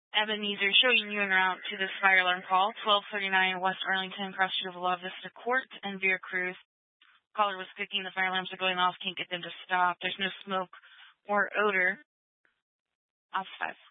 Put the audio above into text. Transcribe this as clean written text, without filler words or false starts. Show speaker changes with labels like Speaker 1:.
Speaker 1: Ebenezer, showing you en route to this fire alarm call, 1239 West Arlington, cross street of La Vista Court and Veracruz. Caller was cooking. The fire alarms are going off. Can't get them to stop. There's no smoke or odor. Off 5.